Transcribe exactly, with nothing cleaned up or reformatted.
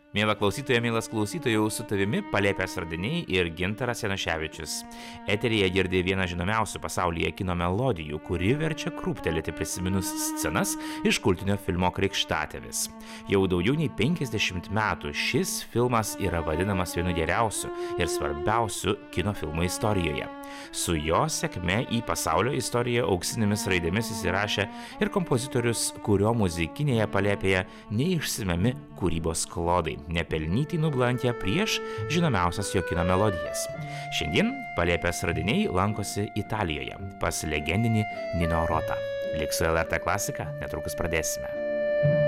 Miela klausytoja, mielas klausytojau, su tavimi Palėpės radiniai ir Gintaras Januševičius. Eteryje girdė vieną žinomiausių pasaulyje kino melodijų, kuri verčia krūptelėti prisiminus scenas iš kultinio filmo Krikštatėvis. Jau daugiau nei penkiasdešimt metų šis filmas yra vadinamas vienu geriausiu ir svarbiausiu kino filmų istorijoje. Su jo sėkme į pasaulio istoriją auksinėmis raidėmis įsirašė ir kompozitorius, kurio muzikinėje Palėpėje neišsemiami kūrybos klodai, nepelnytai nublankę prieš žinomiausias jo kino melodijas. Šiandien Palėpės radiniai lankosi Italijoje pas legendinį Nino Rota. Lik su L R T klasika, netrukus pradėsime.